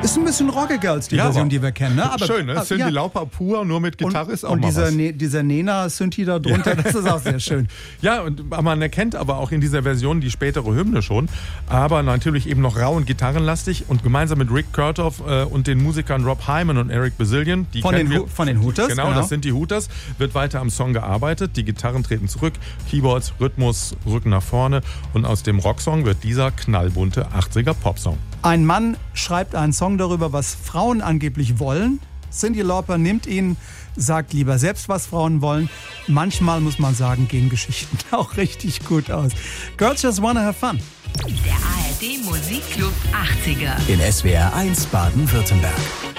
Ist ein bisschen rockiger als die Version, die wir kennen. Ne? Aber, schön, ne? Cyndi Lauper pur, nur mit Gitarre ist auch und mal was. dieser Nena-Synthi da drunter, das ist auch sehr schön. Ja, und man erkennt aber auch in dieser Version die spätere Hymne schon, aber natürlich eben noch rau und gitarrenlastig und gemeinsam mit Rick Kurtoff und den Musikern Rob Hyman und Eric Bazillion, von den Hooters. Genau, das sind die Hooters, wird weiter am Song gearbeitet, die Gitarren treten zurück, Keyboards, Rhythmus rücken nach vorne und aus dem Rocksong wird dieser knallbunte 80er Popsong. Ein Mann schreibt einen Song darüber, was Frauen angeblich wollen. Cyndi Lauper nimmt ihn, sagt lieber selbst, was Frauen wollen. Manchmal, muss man sagen, gehen Geschichten auch richtig gut aus. Girls Just Wanna Have Fun. Der ARD Musikclub 80er. In SWR 1 Baden-Württemberg.